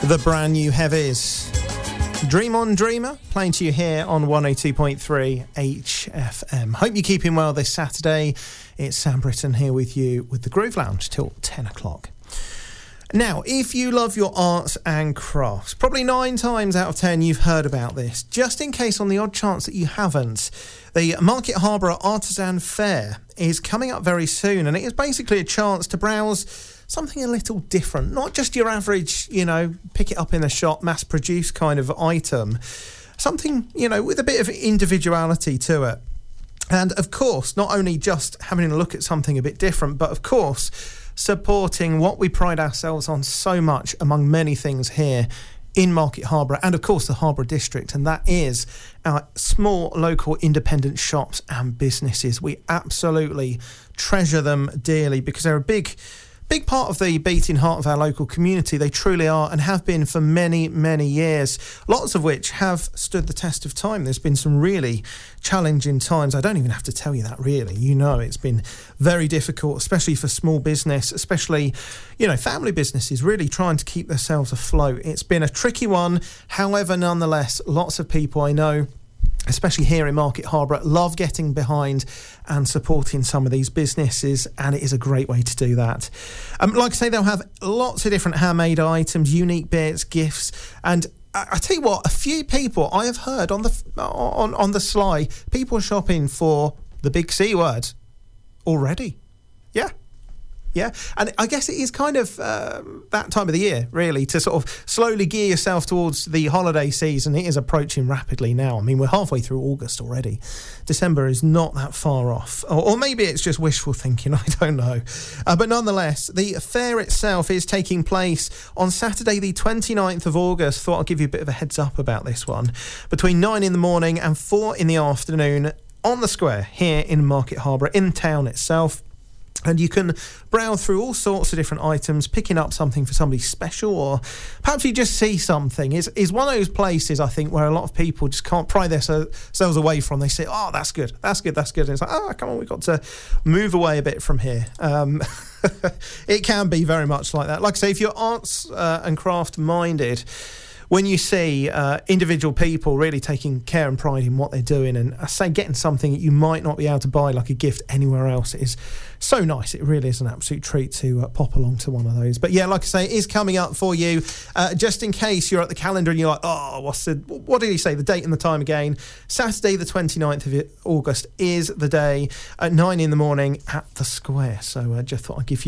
The brand new Heavies. Dream on Dreamer, playing to you here on 102.3 HFM. Hope you're keeping well this Saturday. It's Sam Britton here with you with the Groove Lounge till 10 o'clock. Now, if you love your arts and crafts, probably 9 times out of 10 you've heard about this. Just in case on the odd chance that you haven't, the Market Harborough Artisan Fair is coming up very soon, and it is basically a chance to browse something a little different, not just your average, pick it up in the shop, mass-produced kind of item. Something, with a bit of individuality to it. And, of course, not only just having a look at something a bit different, but, of course, supporting what we pride ourselves on so much among many things here in Market Harborough and, of course, the Harborough District, and that is our small local independent shops and businesses. We absolutely treasure them dearly because they're a big part of the beating heart of our local community. They truly are and have been for many, many years, lots of which have stood the test of time. There's been some really challenging times. I don't even have to tell you that, really. It's been very difficult, especially for small business, especially, family businesses really trying to keep themselves afloat. It's been a tricky one. However, nonetheless, lots of people I know, especially here in Market Harborough, love getting behind and supporting some of these businesses, and it is a great way to do that. Like I say, they'll have lots of different handmade items, unique bits, gifts, and I tell you what, a few people I have heard on the sly, people shopping for the big C word already. Yeah, and I guess it is kind of that time of the year, really, to sort of slowly gear yourself towards the holiday season. It is approaching rapidly now. I mean, we're halfway through August already. December is not that far off. Or maybe it's just wishful thinking, I don't know. But nonetheless, the fair itself is taking place on Saturday the 29th of August. Thought I'd give you a bit of a heads up about this one. Between 9 in the morning and 4 in the afternoon on the square here in Market Harborough, in town itself. And you can browse through all sorts of different items, picking up something for somebody special, or perhaps you just see something. It's one of those places, I think, where a lot of people just can't pry themselves away from. They say, oh, that's good. And it's like, oh, come on, we've got to move away a bit from here. It can be very much like that. Like I say, if you're arts and craft minded, when you see individual people really taking care and pride in what they're doing, and I say getting something that you might not be able to buy like a gift anywhere else, it is so nice. It really is an absolute treat to pop along to one of those. But yeah, like I say, it is coming up for you. Just in case you're at the calendar and you're like, oh, what did he say? The date and the time again. Saturday the 29th of August is the day at 9 in the morning at the square. So just thought I'd give you